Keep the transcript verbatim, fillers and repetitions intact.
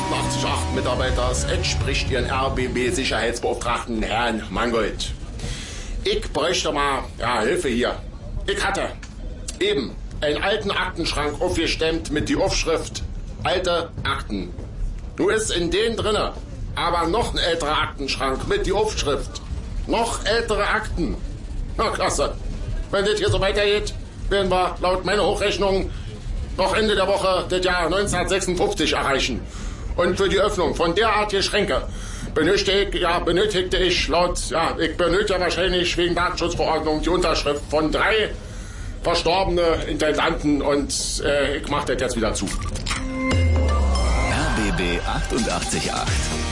achtundachtzig Komma acht Mitarbeiters entspricht Ihren R B B-Sicherheitsbeauftragten Herrn Mangold. Ich bräuchte mal ja, Hilfe hier. Ich hatte eben einen alten Aktenschrank aufgestemmt mit die Aufschrift Alte Akten. Nun ist in den drinne aber noch ein älterer Aktenschrank mit die Aufschrift Noch ältere Akten. Na klasse. Wenn das hier so weitergeht, werden wir laut meiner Hochrechnung noch Ende der Woche das Jahr neunzehnhundertsechsundfünfzig erreichen. Und für die Öffnung von derartigen Schränke benötigte, ja, benötigte ich laut, ja, ich benötige wahrscheinlich wegen Datenschutzverordnung die Unterschrift von drei verstorbene Intendanten und äh, ich mache das jetzt wieder zu. R B B achtundachtzig Komma acht